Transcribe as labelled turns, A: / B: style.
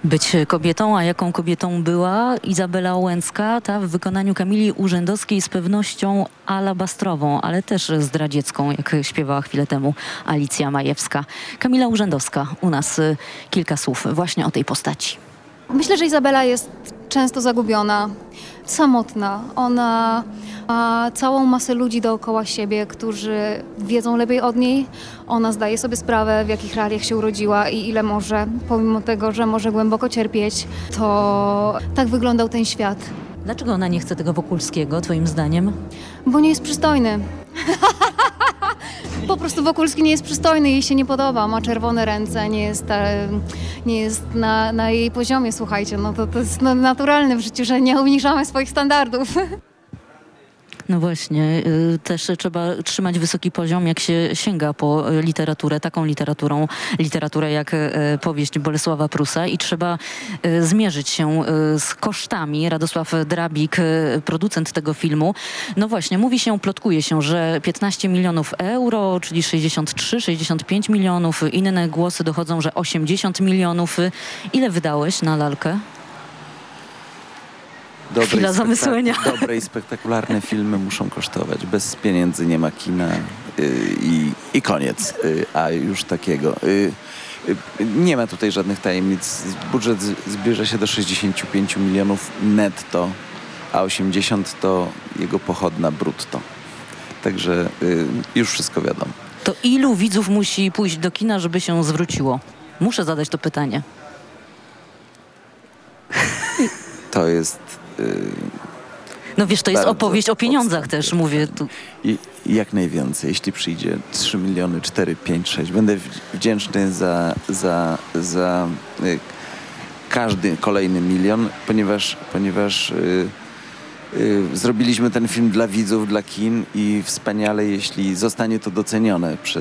A: być kobietą, a jaką kobietą była Izabela Łęcka, ta w wykonaniu Kamili Urzędowskiej z pewnością alabastrową, ale też zdradziecką, jak śpiewała chwilę temu Alicja Majewska. Kamila Urzędowska, u nas kilka słów właśnie o tej postaci.
B: Myślę, że Izabela jest często zagubiona, samotna. Ona ma całą masę ludzi dookoła siebie, którzy wiedzą lepiej od niej. Ona zdaje sobie sprawę, w jakich realiach się urodziła i ile może, pomimo tego, że może głęboko cierpieć, to tak wyglądał ten świat.
A: Dlaczego ona nie chce tego Wokulskiego, twoim zdaniem?
B: Bo nie jest przystojny. Po prostu Wokulski nie jest przystojny, jej się nie podoba, ma czerwone ręce, nie jest na jej poziomie, słuchajcie, no to jest naturalne w życiu, że nie obniżamy swoich standardów.
A: No właśnie, też trzeba trzymać wysoki poziom, jak się sięga po literaturę, taką literaturę jak powieść Bolesława Prusa i trzeba zmierzyć się z kosztami. Radosław Drabik, producent tego filmu, no właśnie, plotkuje się, że 15 milionów euro, czyli 63-65 milionów, inne głosy dochodzą, że 80 milionów. Ile wydałeś na lalkę? Chwila zamyślenia.
C: Dobre i spektakularne filmy muszą kosztować. Bez pieniędzy nie ma kina i koniec. A już takiego. Nie ma tutaj żadnych tajemnic. Budżet zbliża się do 65 milionów netto, a 80 to jego pochodna brutto. Także już wszystko wiadomo.
A: To ilu widzów musi pójść do kina, żeby się zwróciło? Muszę zadać to pytanie.
C: To jest...
A: No wiesz, to jest
C: bardzo
A: opowieść o pieniądzach też,
C: podstępne.
A: mówię tu.
C: I jak najwięcej. Jeśli przyjdzie 3 miliony, 4, 5, 6, będę wdzięczny za każdy kolejny milion, ponieważ zrobiliśmy ten film dla widzów, dla kin i wspaniale, jeśli zostanie to docenione